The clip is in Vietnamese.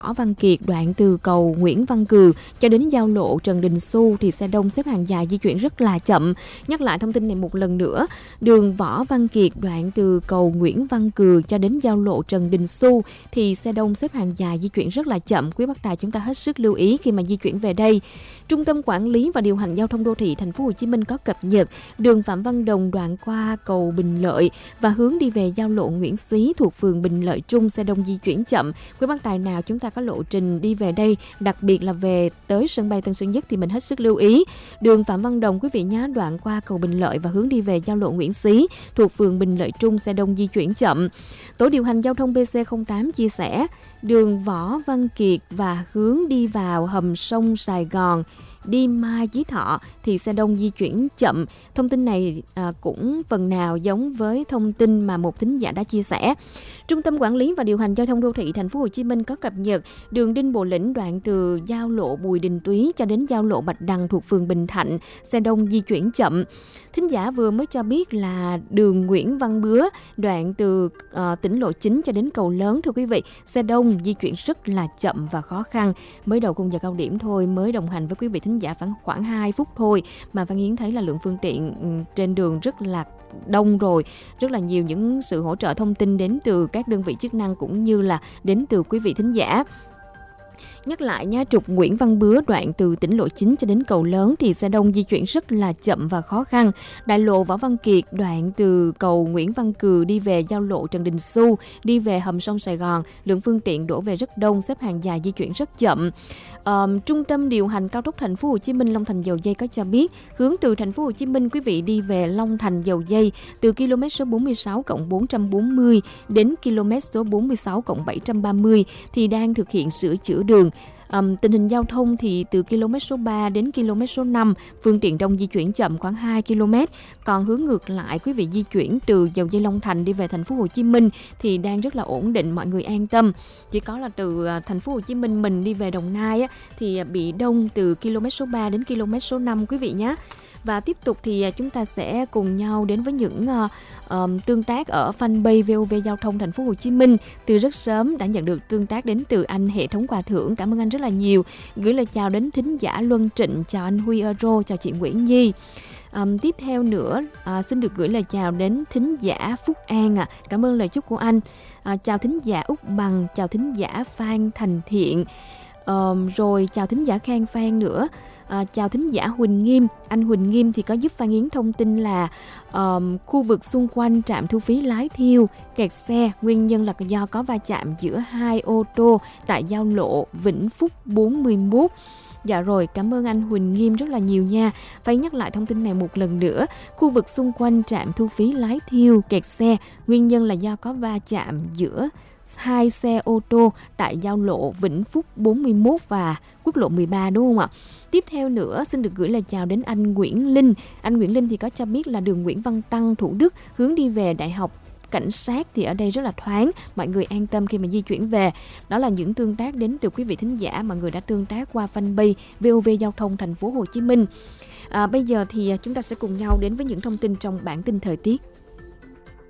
Võ Văn Kiệt đoạn từ cầu Nguyễn Văn Cừ cho đến giao lộ Trần Đình Xu thì xe đông xếp hàng dài di chuyển rất là chậm. Nhắc lại thông tin này một lần nữa, đường Võ Văn Kiệt đoạn từ cầu Nguyễn Văn Cừ cho đến giao lộ Trần Đình Xu thì xe đông xếp hàng dài di chuyển rất là chậm. Quý bác tài chúng ta hết sức lưu ý khi mà di chuyển về đây. Trung tâm Quản lý và Điều hành Giao thông Đô thị Thành phố Hồ Chí Minh có cập nhật đường Phạm Văn Đồng đoạn qua cầu Bình Lợi và hướng đi về giao lộ Nguyễn Xí thuộc phường Bình Lợi Trung xe đông di chuyển chậm. Quý bác tài nào chúng ta có lộ trình đi về đây, đặc biệt là về tới sân bay Tân Sơn Nhất thì mình hết sức lưu ý. Đường Phạm Văn Đồng quý vị nhớ, đoạn qua cầu Bình Lợi và hướng đi về giao lộ Nguyễn Xí thuộc phường Bình Lợi Trung xe đông di chuyển chậm. Tổ điều hành giao thông BC08 chia sẻ đường Võ Văn Kiệt và hướng đi vào hầm sông Sài Gòn đi Mai Chí Thọ thì xe đông di chuyển chậm. Thông tin này cũng phần nào giống với thông tin mà một thính giả đã chia sẻ. Trung tâm Quản lý và Điều hành Giao thông Đô thị Thành phố Hồ Chí Minh có cập nhật đường Đinh Bộ Lĩnh đoạn từ giao lộ Bùi Đình Túy cho đến giao lộ Bạch Đằng thuộc phường Bình Thạnh xe đông di chuyển chậm. Thính giả vừa mới cho biết là đường Nguyễn Văn Bứa đoạn từ tỉnh lộ 9 cho đến cầu Lớn, thưa quý vị, xe đông di chuyển rất là chậm và khó khăn. Mới đầu khung giờ cao điểm thôi, mới đồng hành với quý vị thính giả khoảng 2 phút thôi mà Văn Yến thấy là lượng phương tiện trên đường rất là đông rồi, rất là nhiều những sự hỗ trợ thông tin đến từ các đơn vị chức năng cũng như là đến từ quý vị thính giả. Nhắc lại nha, trục Nguyễn Văn Bứa đoạn từ tỉnh lộ 9 cho đến cầu Lớn thì xe đông di chuyển rất là chậm và khó khăn. Đại lộ Võ Văn Kiệt đoạn từ cầu Nguyễn Văn Cừ đi về giao lộ Trần Đình Xu, đi về hầm sông Sài Gòn, lượng phương tiện đổ về rất đông, xếp hàng dài di chuyển rất chậm. Trung tâm điều hành cao tốc Thành phố Hồ Chí Minh Long Thành Dầu Giây có cho biết hướng từ Thành phố Hồ Chí Minh quý vị đi về Long Thành Dầu Giây từ km số 46+440 đến km số 46+730 thì đang thực hiện sửa chữa đường. Tình hình giao thông thì từ km số 3 đến km số 5 phương tiện đông di chuyển chậm khoảng 2 km. Còn hướng ngược lại quý vị di chuyển từ Dầu Giây Long Thành đi về Thành phố Hồ Chí Minh thì đang rất là ổn định, mọi người an tâm. Chỉ có là từ Thành phố Hồ Chí Minh mình đi về Đồng Nai thì bị đông từ km số 3 đến km số 5 quý vị nhé. Và tiếp tục thì chúng ta sẽ cùng nhau đến với những tương tác ở fanpage VOV Giao thông Thành phố Hồ Chí Minh. Từ rất sớm đã nhận được tương tác đến từ anh hệ thống quà thưởng, cảm ơn anh rất là nhiều. Gửi lời chào đến thính giả Luân Trịnh, chào anh Huy Euro, chào chị Nguyễn Nhi. Tiếp theo nữa xin được gửi lời chào đến thính giả Phúc An cảm ơn lời chúc của anh. Chào thính giả Úc Bằng, chào thính giả Phan Thành Thiện, rồi chào thính giả Khang Phan nữa. Chào thính giả Huỳnh Nghiêm. Anh Huỳnh Nghiêm thì có giúp Phan Yến thông tin là khu vực xung quanh trạm thu phí Lái Thiêu kẹt xe, nguyên nhân là do có va chạm giữa hai ô tô tại giao lộ Vĩnh Phúc 41. Dạ rồi, cảm ơn anh Huỳnh Nghiêm rất là nhiều nha. Phải nhắc lại thông tin này một lần nữa. Khu vực xung quanh trạm thu phí Lái Thiêu kẹt xe, nguyên nhân là do có va chạm giữa hai xe ô tô tại giao lộ Vĩnh Phúc 41 và quốc lộ 13, đúng không ạ? Tiếp theo nữa xin được gửi lời chào đến anh Nguyễn Linh. Anh Nguyễn Linh thì có cho biết là đường Nguyễn Văn Tăng, Thủ Đức hướng đi về Đại học Cảnh sát thì ở đây rất là thoáng, mọi người an tâm khi mà di chuyển về. Đó là những tương tác đến từ quý vị thính giả mà người đã tương tác qua fanpage VOV Giao thông Thành phố Hồ Chí Minh. Bây giờ thì chúng ta sẽ cùng nhau đến với những thông tin trong bản tin thời tiết.